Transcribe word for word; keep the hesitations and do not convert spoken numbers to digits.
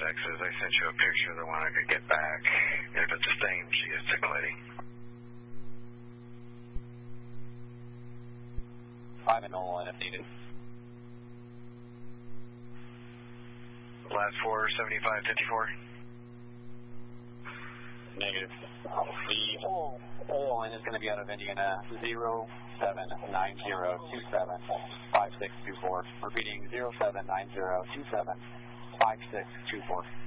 Texas. I sent you a picture of the one I could get back. If it's the same, she is sick lady. five and Nolan if needed. Last four, seventy-five fifty-four. Negative. The whole line is going to be out of Indiana, zero seven nine zero two seven five six two four. Repeating, zero seven nine zero two seven five six two four.